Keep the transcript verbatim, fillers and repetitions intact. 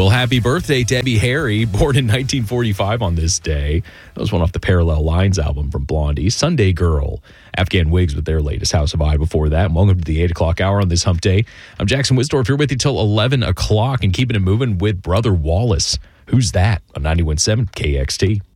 Well, happy birthday, Debbie Harry, born in nineteen forty-five on this day. That was one off the Parallel Lines album from Blondie. Sunday Girl, Afghan Wigs with their latest House of I before that. And welcome to the eight o'clock hour on this hump day. I'm Jackson Wisdorf here with you till eleven o'clock and keeping it moving with Brother Wallace. Who's that? On ninety-one point seven K X T.